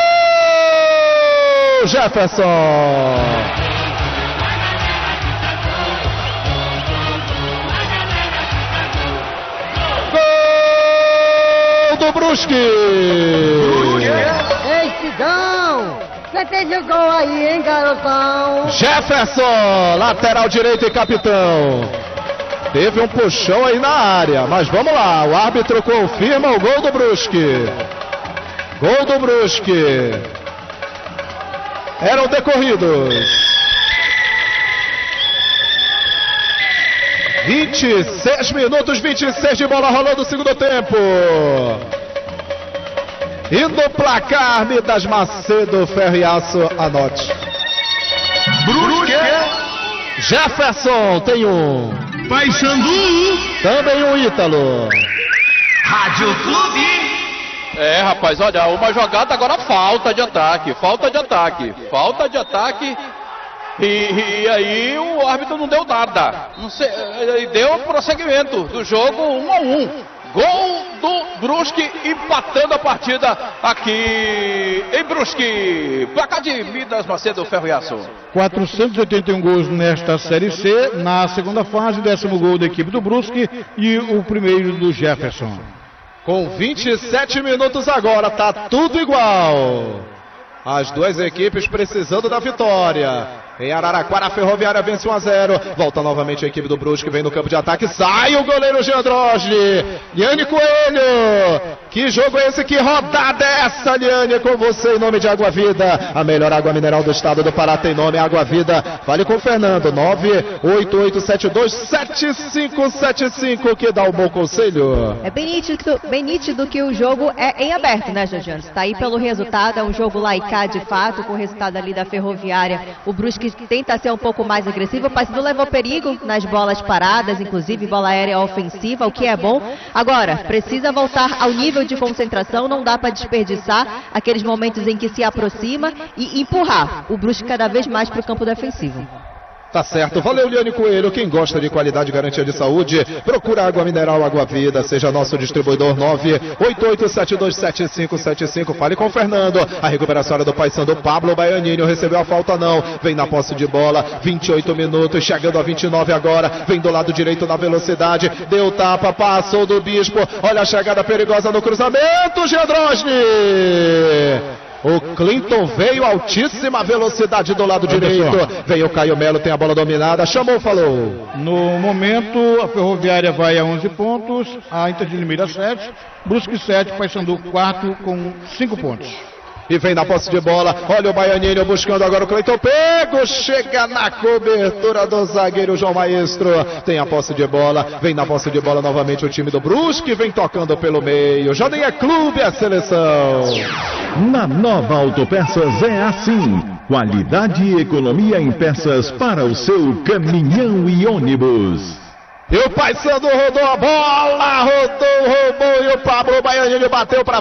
Jefferson! Do Brusque! Ei, Cidão! Você tem de gol aí, hein, garotão? Jefferson, lateral direito e capitão. Teve um puxão aí na área, mas vamos lá, o árbitro confirma o gol do Brusque. Gol do Brusque. Eram decorridos vinte e seis minutos, vinte e seis de bola rolando o segundo tempo. E no placar, Midas Macedo, Ferro e Aço, anote. Brusque. Jefferson tem um. Paysandu. Também um Ítalo. Rádio Clube. É, rapaz, olha, uma jogada agora, falta de ataque, falta de ataque, falta de ataque. E, e aí o árbitro não deu nada, não sei, ele deu prosseguimento do jogo um a um. Gol do Brusque, empatando a partida aqui em Brusque. Placar de Midas Macedo, Ferro e Aço. quatrocentos e oitenta e um gols nesta Série C, na segunda fase, décimo gol da equipe do Brusque e o primeiro do Jefferson. Com vinte e sete minutos agora, tá tudo igual. As duas equipes precisando da vitória. Em Araraquara, a Ferroviária vence um a zero. Volta novamente a equipe do Brusque, vem no campo de ataque. Sai o goleiro Jean Drosli. Liane Coelho. Que jogo é esse? Que rodada é essa, Liane? Com você em nome de Água Vida. A melhor água mineral do estado do Pará tem nome, Água Vida. Fale com o Fernando. nove oito oito sete dois sete cinco sete cinco, que dá um bom conselho. É bem nítido, bem nítido que o jogo é em aberto, né, Jojano? Está aí pelo resultado, é um jogo lá e cá de fato, com o resultado ali da Ferroviária. O Brusque tenta ser um pouco mais agressivo, o Paysandu levou perigo nas bolas paradas, inclusive bola aérea ofensiva, o que é bom. Agora, precisa voltar ao nível de concentração, não dá para desperdiçar aqueles momentos em que se aproxima e empurrar o Brusque cada vez mais para o campo defensivo. Tá certo, valeu Liane Coelho. Quem gosta de qualidade e garantia de saúde, procura Água Mineral, Água Vida, seja nosso distribuidor. Nove oito oito sete dois sete cinco sete cinco. Fale com o Fernando. A recuperação era do Paysandu, Pablo Baianinho recebeu a falta não, vem na posse de bola, vinte e oito minutos, chegando a vinte e nove agora, vem do lado direito na velocidade, deu tapa, passou do Bispo, olha a chegada perigosa no cruzamento, Giandrosni. O Clinton veio, altíssima velocidade do lado direito. Veio o Caio Melo, tem a bola dominada. Chamou, falou. No momento, a Ferroviária vai a onze pontos, a Inter de Limeira sete, Brusque sete, Paysandu quatro com cinco pontos. e vem na posse de bola. Olha o Baianinho buscando agora o Cleiton Pego. Chega na cobertura do zagueiro João Maestro. Tem a posse de bola. Vem na posse de bola novamente o time do Brusque. Vem tocando pelo meio. Já nem é clube, é seleção. Na Nova Autopeças é assim. Qualidade e economia em peças para o seu caminhão e ônibus. E o Paysandu rodou a bola, rodou, roubou e o Pablo Baianinho bateu pra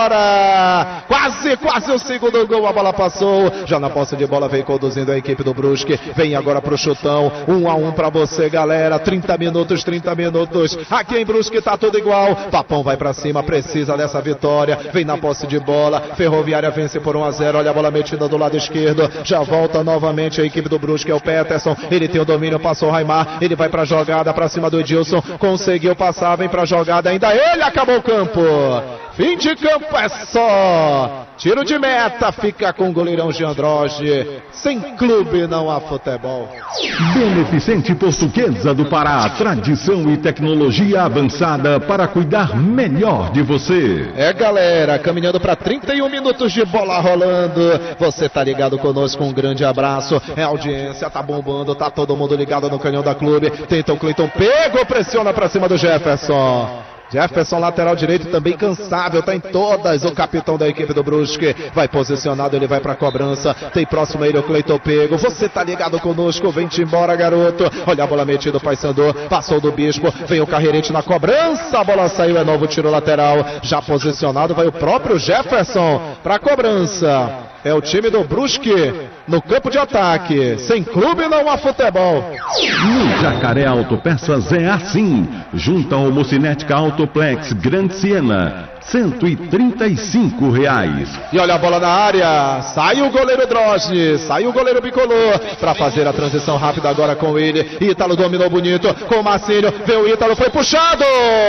fora. Quase, quase o segundo gol, a bola passou. Já na posse de bola vem conduzindo a equipe do Brusque. Vem agora pro chutão, um a um pra você, galera. trinta minutos, trinta minutos. Aqui em Brusque tá tudo igual. Papão vai pra cima, precisa dessa vitória. Vem na posse de bola, Ferroviária vence por um a zero. Olha a bola metida do lado esquerdo. Já volta novamente a equipe do Brusque, é o Peterson. Ele tem o domínio, passou o Raimar. Ele vai pra jogada, pra cima do Edilson, conseguiu passar, vem pra jogada, ainda ele acabou o campo. Fim de campo é só. Tiro de meta, fica com o goleirão Giandroge. Sem clube não há futebol. Beneficente Portuguesa do Pará, tradição e tecnologia avançada para cuidar melhor de você. É, galera, caminhando para trinta e um minutos de bola rolando. Você tá ligado conosco, um grande abraço. É audiência, tá bombando, tá todo mundo ligado no canhão da clube. Tenta o Cleiton, pegou, pressiona pra cima do Jefferson. Jefferson, lateral direito, também cansável, tá em todas, o capitão da equipe do Brusque, vai posicionado, ele vai pra cobrança, tem próximo a ele o Cleiton Pego, você tá ligado conosco, vem-te embora, garoto, olha a bola metida, o Paysandu, passou do Bispo, vem o Carreirete na cobrança, a bola saiu, é novo tiro lateral, já posicionado, vai o próprio Jefferson pra cobrança. É o time do Brusque no campo de ataque. Sem clube não há futebol. No Jacaré Autopeças é assim. Junto ao Mocinética Autoplex Grande Siena, cento e trinta e cinco reais. E olha a bola na área. Sai o goleiro Drosne, sai o goleiro Bicolor para fazer a transição rápida agora com ele. Ítalo dominou bonito com o Marcílio. Vê o Ítalo, foi puxado.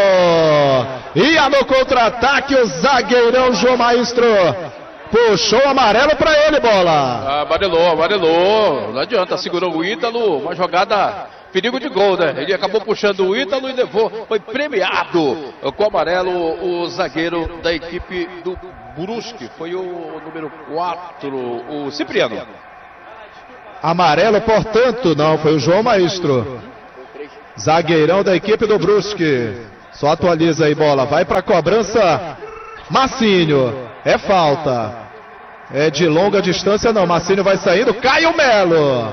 Ia no contra-ataque o zagueirão João Maestro. Puxou o amarelo pra ele, bola. Amarelou, amarelou. Não adianta, segurou o Ítalo. Uma jogada, perigo de gol, né? Ele acabou puxando o Ítalo e levou. Foi premiado com o amarelo o zagueiro da equipe do Brusque. Foi o número quatro, o Cipriano. Amarelo, portanto, não, foi o João Maestro. Zagueirão da equipe do Brusque. Só atualiza aí, bola. Vai pra cobrança. Massinho. É falta. É de longa distância não. Massinho vai saindo. Caio Melo.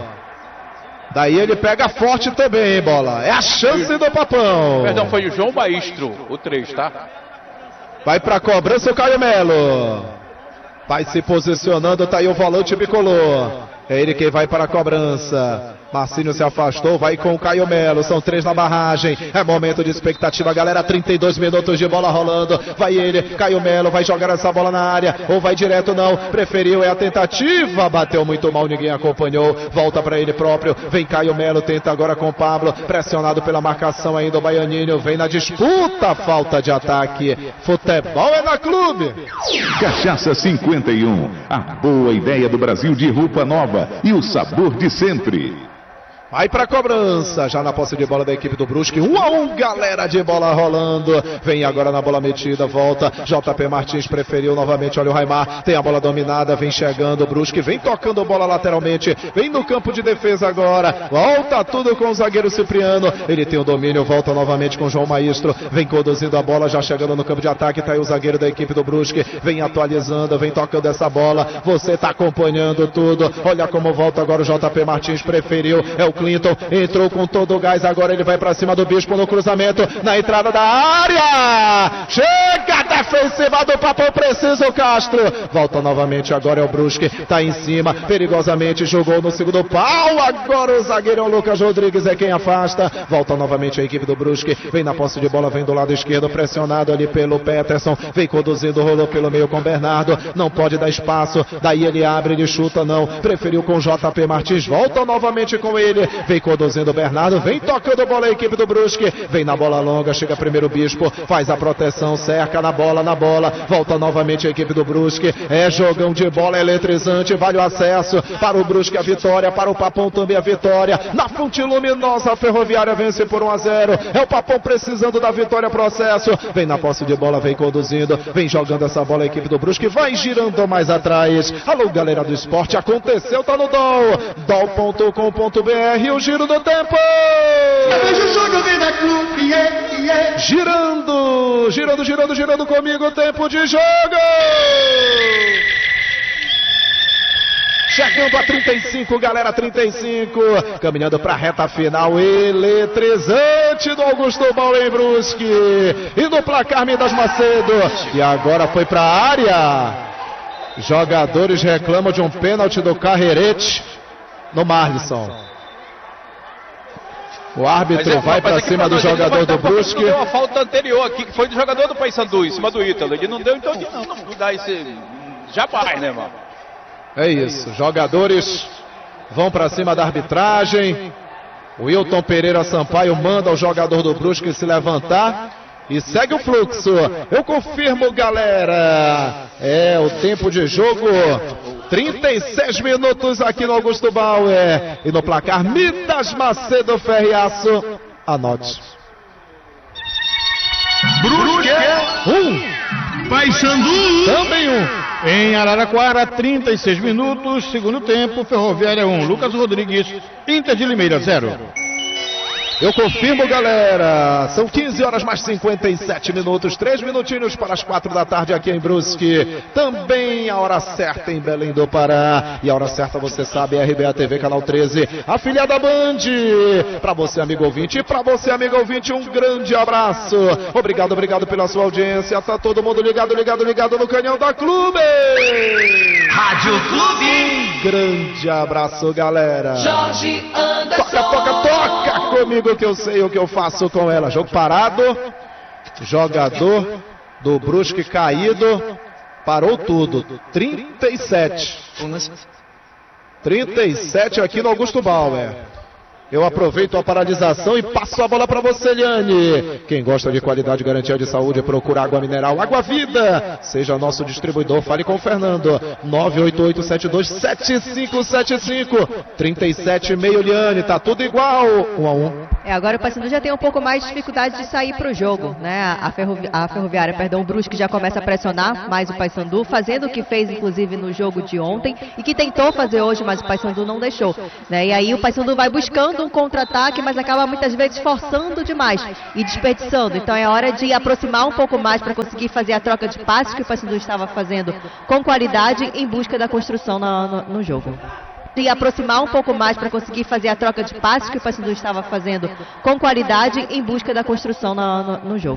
Daí ele pega forte também, hein, bola. É a chance do Papão. Perdão, foi o João Maestro, o três, tá? Vai pra cobrança o Caio Melo. Vai se posicionando, tá aí o volante Bicolor. É ele quem vai para a cobrança. Marcinho se afastou, vai com o Caio Melo. São três na barragem. É momento de expectativa, galera. trinta e dois minutos de bola rolando. Vai ele, Caio Melo, vai jogar essa bola na área. Ou vai direto, não. Preferiu, é a tentativa. Bateu muito mal, ninguém acompanhou. Volta para ele próprio. Vem Caio Melo, tenta agora com o Pablo. Pressionado pela marcação ainda o Baianinho. Vem na disputa, falta de ataque. Futebol é na clube. Cachaça cinquenta e um. A boa ideia do Brasil de roupa nova e o sabor de sempre. Vai pra cobrança, já na posse de bola da equipe do Brusque, um a um, galera de bola rolando, vem agora na bola metida, volta, J P Martins preferiu novamente, olha o Raimar, tem a bola dominada, vem chegando o Brusque, vem tocando bola lateralmente, vem no campo de defesa agora, volta tudo com o zagueiro Cipriano, ele tem o domínio, volta novamente com o João Maestro, vem conduzindo a bola, já chegando no campo de ataque, tá aí o zagueiro da equipe do Brusque, vem atualizando, vem tocando essa bola, você tá acompanhando tudo, olha como volta agora o J P Martins, preferiu, é o Clinton, entrou com todo o gás, agora ele vai pra cima do Bispo no cruzamento, na entrada da área, chega a defensiva do Papão, precisa o Castro, volta novamente, agora é o Brusque, tá em cima, perigosamente, jogou no segundo pau, agora o zagueirão Lucas Rodrigues é quem afasta, volta novamente a equipe do Brusque, vem na posse de bola, vem do lado esquerdo, pressionado ali pelo Peterson, vem conduzindo, rolou pelo meio com o Bernardo, não pode dar espaço, daí ele abre, ele chuta, não, preferiu com o J P Martins, volta novamente com ele, vem conduzindo o Bernardo, vem tocando bola a equipe do Brusque, vem na bola longa, chega primeiro o Bispo, faz a proteção, cerca na bola, bola na bola. Volta novamente a equipe do Brusque. É jogão de bola eletrizante. Vale o acesso para o Brusque, a vitória. Para o Papão também a vitória. Na Fonte Luminosa, a Ferroviária vence por um a zero. É o Papão precisando da vitória, processo. Vem na posse de bola, vem conduzindo. Vem jogando essa bola a equipe do Brusque. Vai girando mais atrás. Alô, galera do esporte. Aconteceu, tá no D O L. D O L ponto com ponto B R. O giro do tempo. Girando, girando, girando, girando comigo, tempo de jogo! Chegando a trinta e cinco, galera, trinta e cinco, caminhando para a reta final eletrizante do Augusto Bauer em Brusque, e no placar Midas Macedo, e agora foi para a área. Jogadores reclamam de um pênalti do Carrerete no Marlisson. O árbitro é, vai para cima do jogador do Brusque. Deu uma falta anterior aqui, que foi do jogador do Paysandu, em cima do Ítalo. Ele não deu, então não, não, não dá esse... Jamais, né, mano? É isso, jogadores vão para cima da arbitragem. O Wilton Pereira Sampaio manda o jogador do Brusque se levantar e segue o fluxo. Eu confirmo, galera. É o tempo de jogo... trinta e seis minutos aqui no Augusto Bauer. E no placar, Midas Macedo Ferriaço. Anote. Brusque. Um. Paysandu. Também um. Em Araraquara, trinta e seis minutos, segundo tempo, Ferroviária um. Lucas Rodrigues, Inter de Limeira zero. Eu confirmo, galera. São quinze horas mais cinquenta e sete minutos. três minutinhos para as quatro da tarde aqui em Brusque. Também a hora certa em Belém do Pará. E a hora certa, você sabe, é R B A T V, canal treze, afiliada Band. Para você, amigo ouvinte, e para você, amigo ouvinte, um grande abraço. Obrigado, obrigado pela sua audiência. Tá todo mundo ligado, ligado, ligado no canhão da Clube. Rádio Clube. Um grande abraço, galera. Jorge Anderson. Toca, toca, toca comigo que eu sei o que eu faço com ela. Jogo parado. Jogador do Brusque caído. Parou tudo. trinta e sete. trinta e sete aqui no Augusto Bauer. Eu aproveito a paralisação e passo a bola para você, Liane. Quem gosta de qualidade e garantia de saúde, procura água mineral, Água Vida. Seja nosso distribuidor, fale com o Fernando. nove oito oito sete dois sete cinco sete cinco. trinta e sete, meio, Liane. Tá tudo igual. Um a um. É, agora o Paysandu já tem um pouco mais de dificuldade de sair para o jogo, né? A, ferrovi a Ferroviária, perdão, o Brusque já começa a pressionar mais o Paysandu, fazendo o que fez, inclusive, no jogo de ontem, e que tentou fazer hoje, mas o Paysandu não deixou, né? E aí o Paysandu vai buscando um contra-ataque, mas acaba muitas vezes forçando demais e desperdiçando. Então é hora de aproximar um pouco mais para conseguir fazer a troca de passes que o Paysandu estava fazendo com qualidade em busca da construção no, no, no jogo. E aproximar um pouco mais para conseguir fazer a troca de passes que o Paysandu estava fazendo com qualidade em busca da construção no, no, no jogo.